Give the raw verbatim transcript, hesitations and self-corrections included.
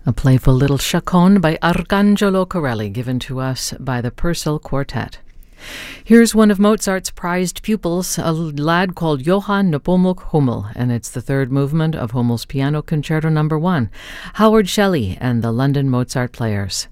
A playful little chaconne by Arcangelo Corelli, given to us by the Purcell Quartet. Here's one of Mozart's prized pupils, a lad called Johann Nepomuk Hummel, and it's the third movement of Hummel's Piano Concerto Number One. Howard Shelley and the London Mozart Players.